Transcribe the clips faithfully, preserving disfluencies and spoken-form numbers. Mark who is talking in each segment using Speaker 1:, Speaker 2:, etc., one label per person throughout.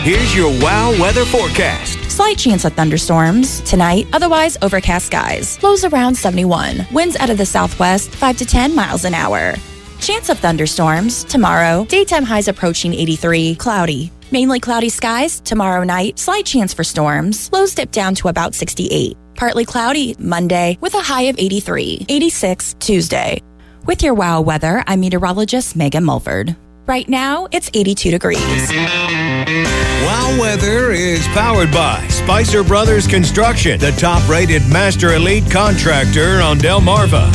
Speaker 1: Here's your WOW weather forecast.
Speaker 2: Slight chance of thunderstorms tonight, otherwise overcast skies. Lows around seventy-one. Winds out of the southwest, five to ten miles an hour. Chance of thunderstorms tomorrow. Daytime highs approaching eighty-three. Cloudy. Mainly cloudy skies tomorrow night. Slight chance for storms. Lows dip down to about sixty-eight. Partly cloudy Monday with a high of eighty-three. eighty-six Tuesday. With your WOW weather, I'm meteorologist Megan Mulford. Right now, it's eighty-two degrees.
Speaker 1: WOW weather is powered by Spicer Brothers Construction, the top-rated master elite contractor on Delmarva.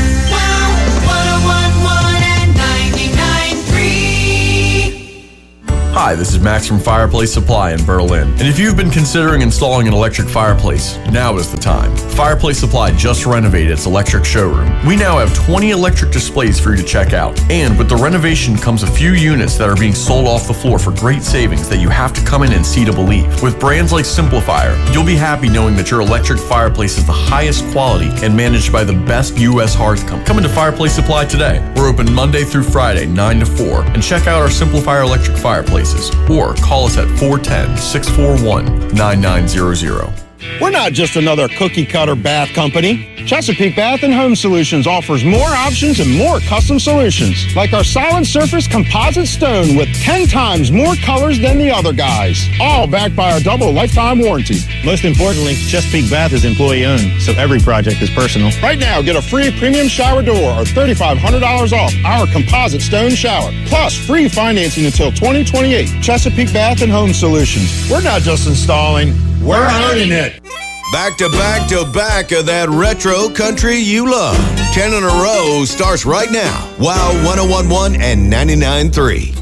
Speaker 3: Hi, this is Max from Fireplace Supply in Berlin. And if you've been considering installing an electric fireplace, now is the time. Fireplace Supply just renovated its electric showroom. We now have twenty electric displays for you to check out. And with the renovation comes a few units that are being sold off the floor for great savings that you have to come in and see to believe. With brands like Simplifier, you'll be happy knowing that your electric fireplace is the highest quality and managed by the best U S hearth company. Come into Fireplace Supply today. We're open Monday through Friday, nine to four. And check out our Simplifier electric fireplace. Or call us at four one zero, six four one, nine nine zero zero.
Speaker 4: We're not just another cookie-cutter bath company. Chesapeake Bath and Home Solutions offers more options and more custom solutions, like our Silent Surface Composite Stone with ten times more colors than the other guys, all backed by our double lifetime warranty.
Speaker 5: Most importantly, Chesapeake Bath is employee-owned, so every project is personal.
Speaker 4: Right now, get a free premium shower door or three thousand five hundred dollars off our Composite Stone shower, plus free financing until twenty twenty-eight. Chesapeake Bath and Home Solutions. We're not just installing, we're owning it.
Speaker 1: Back to back to back of that retro country you love. Ten in a row starts right now. WOW one oh one point one and ninety-nine point three.